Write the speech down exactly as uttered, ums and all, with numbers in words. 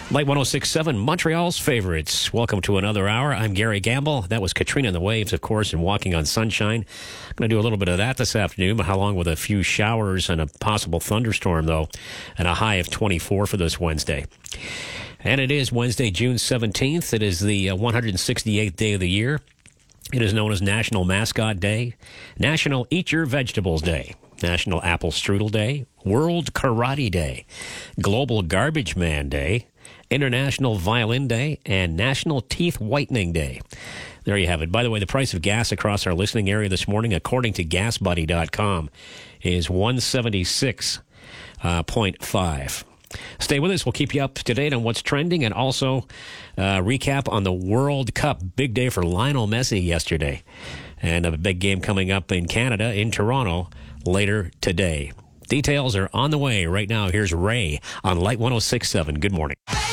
Light one oh six point seven, Montreal's favorites. Welcome to another hour. I'm Gary Gamble. That was Katrina and the Waves, of course, and Walking on Sunshine. I'm going to do a little bit of that this afternoon, along with a few showers and a possible thunderstorm, though, and a high of twenty-four for this Wednesday. And it is Wednesday, June seventeenth. It is the uh, one hundred sixty-eighth day of the year. It is known as National Mascot Day, National Eat Your Vegetables Day, National Apple Strudel Day, World Karate Day, Global Garbage Man Day, International Violin Day, and National Teeth Whitening Day. There you have it. By the way, the price of gas across our listening area this morning, according to gas buddy dot com, is one seventy-six point five. Stay with us. We'll keep you up to date on what's trending and also uh, recap on the World Cup. Big day for Lionel Messi yesterday. And a big game coming up in Canada, in Toronto, later today. Details are on the way right now. Here's Ray on Light one oh six point seven. Good morning.